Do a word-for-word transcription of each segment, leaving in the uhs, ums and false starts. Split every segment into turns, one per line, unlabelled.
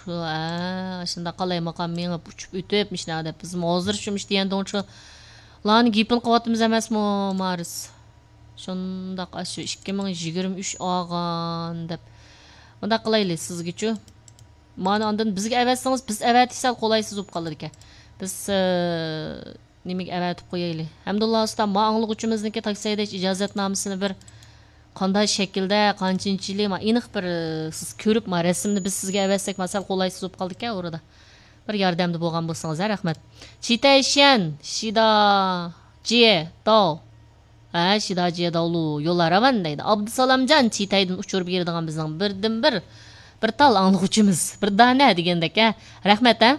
Şunda qalay maqam mengib uçup ötüpmüş ne dep bizim hozir şumuş degende onça lan gipin qıvatımız emasmı Maris. Şunda aşı ikki ming yigirma uch olgan dep. Bunda qalaylı sizgiçü. Mana ondan bizga evatsangiz biz evatsak qolaysiz bo'lib qolar ekan. Biz nimaga evatib qo'yaylik. Hamdulloh usta ma anglag'uchimizniki taksiyada ijozatnomasini bir qanday shaklda, qanchinchili ma aniq bir siz ko'rib ma rasmni biz sizga evatsak masal qolaysiz bo'lib qoldi ekan orada. Bir yordamda bo'lgan bo'lsangiz rahmat. Chitayshan, shida, je, do. Ha, shida, je, dolu yo'laravan deydi. Abdusalomjon Chitaydan uchirib beradigan bizning birdan bir bir tal anglag'uchimiz, bir dana degandek, ha. Rahmat, ha.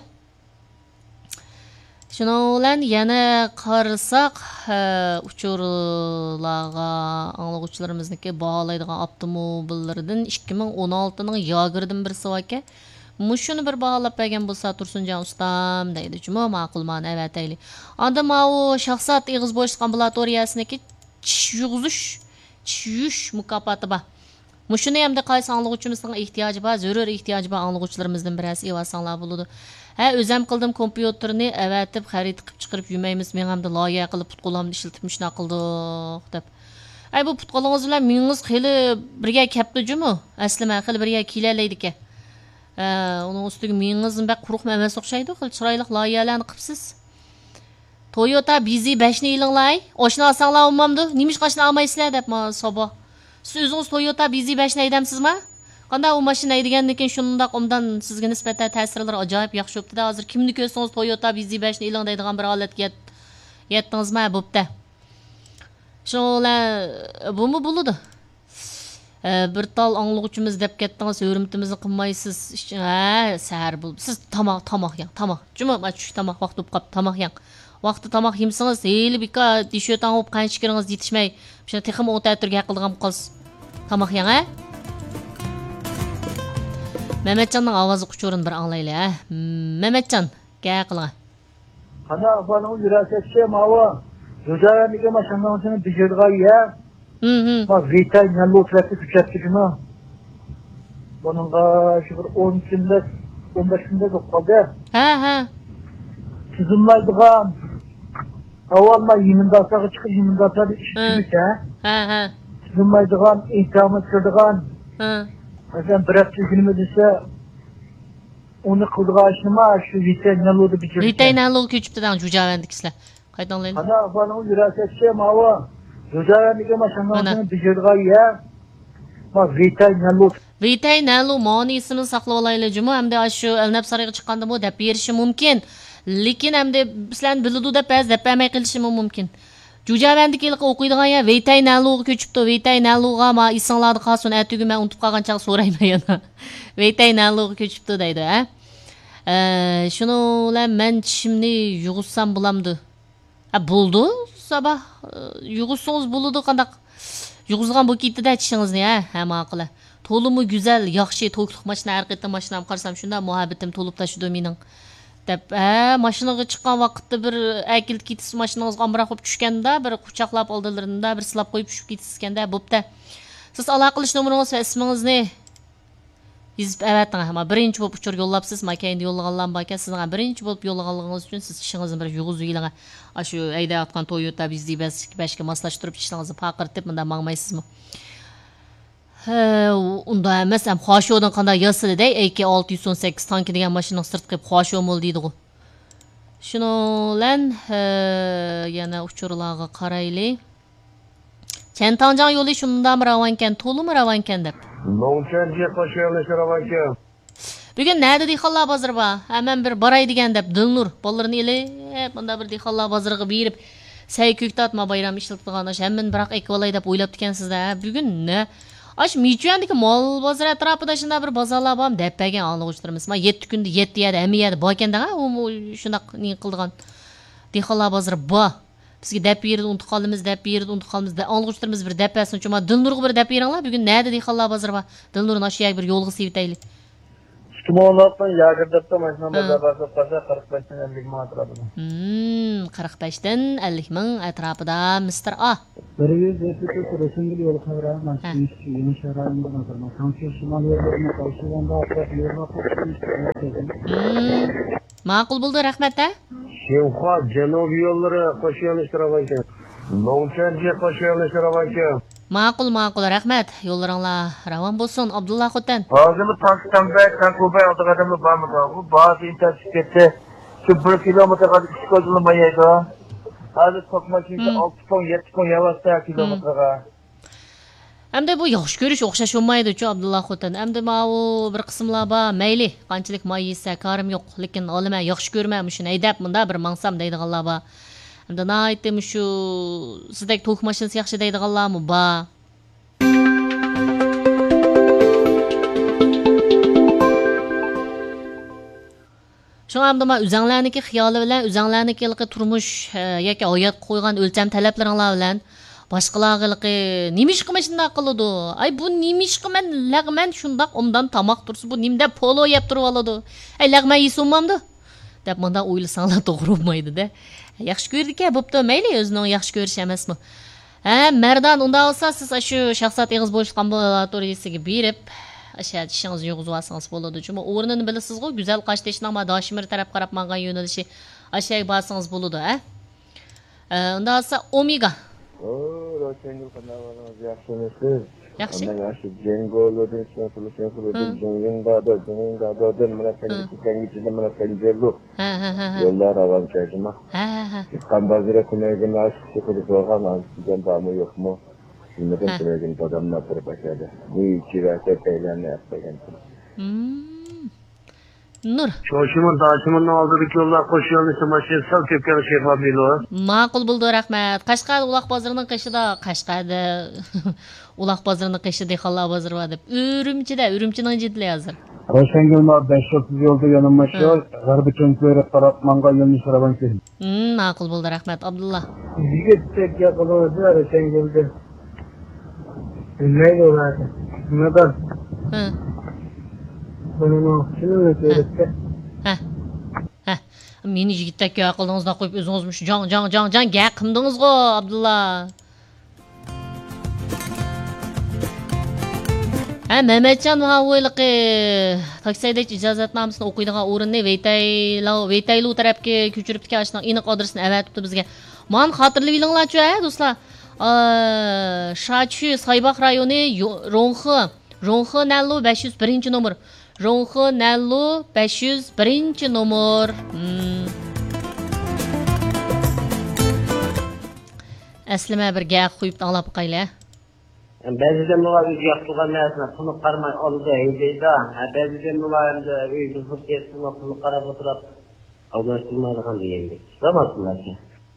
Shuni bilan yana qarasak, uchurlarga anglag'uchilarimizniki baholaydigan avtomobillardan ikki ming o'n olti ning Yagirdan birsi bor ekan. Mushuni bir baholab bergan bo'lsa Tursunjon ustam deydi. Juma ma'qul ma'ni avatayli. Anda ma u shaxsat ig'iz bo'sh ambulatoriyasiniki tish yug'izish, tish yuvish mukofoti bor. Mushuni hamda qaysi anglag'uchimizning ehtiyoji bor, zarur ehtiyoji bor anglag'uchilarimizdan birasi evasanlar bo'ladi. Ha, o'zim qildim kompyuterni avatib xarid qilib chiqarib yurmaymiz. Men hamda loyiha qilib putqo'lamni ishlatib shuna qildik deb. Ay bu putqo'lingiz bilan mengiz xili birga kapdi-jumi? Aslima xili birga kelalaydi ekan. Ha, uning ustiga mengizni bak quruq emas o'xshaydi, xil chiroyli loyihalarni qilibsiz. Toyota B Z besh ni ilinglar, oshna olsanglar olmamdi. Nimish qashni olmaysizlar deb ma sabah. Siz o'zingiz Toyota B Z besh ni haydamsizmi? Qanday u mashina haydagandan keyin shundoq undan sizga nisbatan ta'sirlari ajoyib yaxshi bo'pti. Hozir kimni ko'rsangiz Toyota B Z besh ni ilang deydigan bir holatga yetdingizmi bo'pti. Shunlar bumi bo'ladi. Bir tal anglag'uchimiz deb ketdingiz, hurmatimizni qilmaysiz. Ha, sahar bo'ldi. Siz tomoq, tomoq yang, tomoq. Juma tush tomoq vaqt bo'lib qolib, tomoq yang. Vaqti tomoq yemsangiz, heli bika tishotan olib qancha yetishmay, shuna texim o'tatirga qildigan qolsiz. Tomoq yang, ha? Mehmetcanning ovozi quchurini bir anglayli, ha. Mehmetcan, ga qilgan.
Ana bana o yürasetse mava. Rojaya nige maşandan seni bijirga ya.
Hı hı.
Ma vitay nallo trafik uçakçıcıma. Bunun da şu bir on içinde, on beşinde de kaldı.
Ha ha.
Tuzumlaydıgan. Avvalma yiminde asağı çıkır, yiminde asağı işçimiz ha.
Ha ha.
Tuzumlaydıgan, intihamı çıkırdıgan.
Ha.
Mesela bir hafta günümü dese onu kıldığa işime şu vitay nallo'da bijirga.
Vitay nallo ko'chibdidan jujavandikizlar. Qaydanlayli?
Ana bana o yürasetse mava. Rojaya nige maşandan seni bijirga ya. Ma vitay nallo.
Vitay nallo ma'nosini saqlab olaylik juma hamda shu Elnab sarayga chiqqanda bu deb berishi mumkin. Lekin hamda sizlarni biladi deb ba'zi deb bermay qilishi mumkin. Jujavandiklikqa o'qiydigan ya Vitay nalloga ko'chibdi. Vitay nalloga ma isinglarni qolsin, atigi men unutib qolgan chaq so'rayman yana. Vitay nalloga ko'chibdi deydi, ha. Ee, shuni bilan men tishimni yug'izsam bo'lamdi. Ha, bo'ldi. Sabah yug'izsangiz bo'ladi, qandaq yug'izgan bu ketdi-da tishingizni, ha, ha ma'qul. To'limi go'zal, yaxshi to'kliq mashina, arqatda mashinam qarsam shunda muhabbatim to'lib tashidi mening. Deb, ha, mashinaga chiqqan vaqtda bir akil ketis mashinangizga amroq bo'lib tushganda, bir quchoqlab oldilarinda, bir silab qo'yib tushib ketishganda, bo'pti. Siz aloqa qilish nomeringiz va ismingizni yozib avating, ama birinchi bo'lib uchur yo'llabsiz, makayni yo'llaganlar bor ekan, sizga birinchi bo'lib yo'llaganligingiz uchun siz ishingizni bir yug'izib yilingga, shu haydayotgan Toyota B Z besh ga moslashtirib ishingizni faqirtib bundan mangmaysizmi? Ha, unda emas, ham Xoshodan qanday yosildi, A K olti yuz o'n sakkiz tanki degan mashinaning sirti qilib Xosho mol deydi-ku. Shuni bilan yana uchurlarga qaraylik. Chantanjan yo'li shundan ravankan, to'limi ravankan deb.
Novchanchi qo'shaylik ravankan.
Bugun nada dehqonlar bozori bor. Hemen bir baray degan deb Dilnur bolalarini elib, bunda bir dehqonlar bozoriga berib, say ko'ktatma bayram ishlatgan ash hamman biroq ekvolay deb o'ylab ekansiz-da. Bugun ne? Ash Michuyandagi mol bozori atrofida shunda bir bozorlar bor deb bergan anglag'uchilarimiz. Men yetti kunda yetti yada, hamiyada bor ekanda, u shunaq ne qilgan dehqonlar bozori bor. Bizga deb berdi, unutib qolamiz, deb berdi, unutib qolamiz. Anglag'uchilarimiz bir deb bersin, chunki Dilnurga bir deb beringlar. Bugun nada dehqonlar bozori bor. Dilnurni ashiyaga bir yo'lga sevitaylik.
Tumonlatdan Yagirda maşina bozorida qirq besh ellik manat turadi.
Hmm, qirq beshdan ellik ming atrofida mister A.
bir yuz yetmiş üç resimli yol kavrağı maçın yeni şarayında nazarına. Sanki şimal yerlerine karşılığında atraf yerine
Hmm. Ma'qul bo'ldi, rahmat a.
Şevha Janubiy yo'llari qo'shiq yo'nalishtirib ekan. Novchanji qo'shiq yo'nalishtirib ekan.
Ma'qul, ma'qul, rahmat. Yo'llaringlar ravon bo'lsin, Abdulla Xotin.
Hozir Pokistonda Kankubay oldi qadamli bormi? Bu bazı intensiteti şu bir kilometre kadar iş ko'zilmaydi. Hozir to'qmashinchi olti ton yetti ton yavasda kilometrga.
Hamda bu yaxshi ko'rish o'xshash bo'lmaydi-ku, Abdulla Xotin. Hamda bu bir qismlar bor, mayli, qanchalik moy yesa karim yo'q, lekin olma yaxshi ko'rmam shuni aydab bunda bir mansam deydiganlar bor. Hamda naytdim shu sizdek to'q mashinasi yaxshi deydiganlarmi bor. Şuna hamda men o'zinglarniki xiyoli bilan, o'zinglarniki turmush yoki hayot qo'ygan o'lcham talablaringlar bilan boshqalarga nimishqi men shunday qiladi. Ay bu nimishqi men lag'man shundoq umdan tamoq tursa bu nimda polo yeb turib oladi. Ay lag'man yesumamdi deb menda o'ylasanglar to'g'ri bo'lmaydi-da. Yaxshi ko'rdik-a, bo'pti, mayli o'zining yaxshi ko'rish emasmi? Ha, Mardan unda olsa siz shu shaxsiyat eg'iz bo'lishgan laboratoriyasiga berib aşağı işiniz yok uzarsanız buludu. Çünkü o'rnini bilasiz go, güzel qaşteşin ama Daşimir taraf qarab mangan yo'nalishi aşağı barsanız buludu, ha? Unda olsa Omega.
O, Rochengil qanday bo'ladi? Yaxshimisiz?
Yaxshi.
Ana yaxshi jengollarning siyosati siyosati jengda da jengda da da mana kengichida mana kenjelu.
Ha ha ha.
Yo'llar avam chayma.
Ha ha.
Qandazira kunayga nash qilib qo'ygan sizdan bormi yo'qmi? Neden söyledim adamlar tarafı başladı. Bu kirası peylerine yaptıgan.
Hmm. Nur.
Çoşumun daşımın aldırdık yollar koşuyormuş maşin sal tepkeli şey yapabiliyor.
Ma'qul bo'ldi, rahmat. Qashqar uloq bozorining qishida, Qashqarda uloq bozorining qishida xallo bozori bor deb. Urumchida, Urumchining jidli hozir.
Roşengil'in beş yüz yolda yanılma şu, garbi çönkleri taraf mangal yolunu şaraban kesin.
Hmm, ma'qul bo'ldi, rahmat, Abdullah.
Yigittek yakaladı Roşengil'de. Neydi o zaten? Neden?
Hı.
Bunun o şunu mu söyledi?
Ha. Ha. Meni yigittek aqlingizda qo'yib o'zingizmi shu jon jon jon jon gap qildingiz-ku, Abdullah. Ha, Mehmetjon va o'yliqi taksidagi ijozatnomasini o'qiydigan o'rinni Veytaylo, Veytaylo tarafga ko'chiribdi, ashning aniq adresini avatibdi bizga. Men xotirlab olinglar-chi, ha, do'stlar. Shachi Saybaq rayoni Ronxi, Ronxi Nallo besh yuz bir nomer. Ronxi Nallo besh yuz bir nomer. Hmm. Aslima bir gap qo'yib anglab qo'yla.
Ba'zida muloq o'ziga qilgan narsani pulni qarmay oldi deydi. Ba'zida muloqda o'zini hissiyatini pulni qarab o'tirib almashtirmaydigan degandek. Ramasizlarki.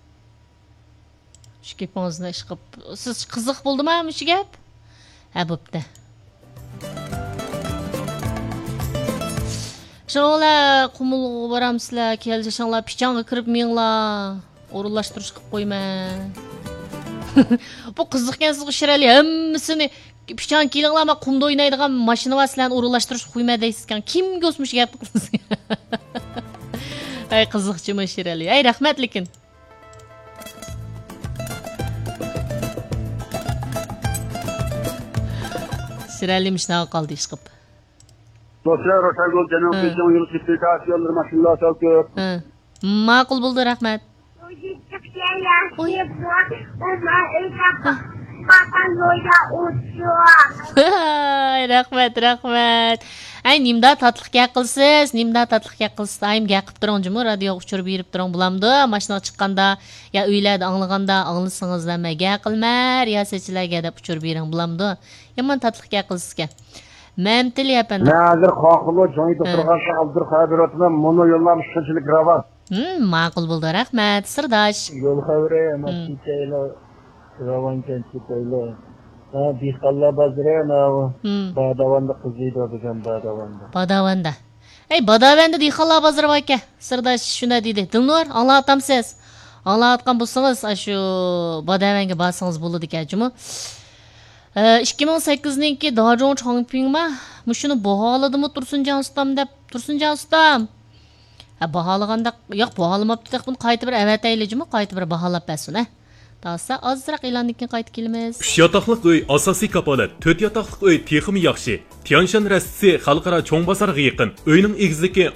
Shu gapingizni ish qilib, siz qiziq bo'ldimi shu gap? Ha, bo'pti. Shuninglar qumulga boramsizlar, kelishinglar, pichonga kirib minglar, o'rinlashtirish qilib qo'yma. Bu qiziqkan siz Shirali hammasini pichon kelinglar, men qumda o'ynaydigan mashina va sizlarni o'rinlashtirish qo'yma deysiz-kan. Kimga o'smish gapni qilasiz? Ay qiziqchimi Shirali? Ay rahmat lekin. Siralim şuna kaldı iş kıp.
Dostlar, Roşengil Janubiy yo'l sertifikasi yo'llar mashinalar salkib.
Ma'qul bo'ldi, rahmat. Ay, rahmat, rahmat. Ay, nimda tatliq gap qilsiz, nimda tatliq gap qilsiz. Ayim gap qilib turing-jimi, radio uchirib berib turing bulamdi. Mashina chiqqanda, ya uylarda anglaganda, anglasingizda men gap qilmar, ya sechilarga deb uchirib bering bulamdi. Yaman tatliq gap qilsizga. Men tilyapman.
Nazir xoqilo joyida turgansa Abdur Xabirovni mono yo'llar shunchalik ravat.
Hmm, ma'qul bo'ldi, rahmat. Sirdosh.
Yo'l xabari, masjidlar, ravankan chitaylar. Ha, dehqonlar bozori ana Badavanda qiziydi degan Badavanda.
Badavanda. Ey, Badavanda dehqonlar bozori bor ekan. Sirdosh shunda deydi. Dilnur, anglatamsiz. Anglatgan bo'lsangiz, shu Badavanga borsangiz bo'ladi ekan-jimi? ikki ming sakkizinchi Dajong Chongpingma mushuni baholadimi Tursunjon ustam deb Tursunjon ustam. Ha bahalaganda yo'q bahalamapti bunu qayta bir avataylijimi qayta bir bahalab bersin ha. Tasa azroq e'londan keyin qaytib kelamiz.
uch yotoqliq uy asosiy kapolat, to'rt yotoqliq uy texmi yaxshi. Tianshan rastisi xalqaro cho'ng bozorga yaqin. Uyning egizligi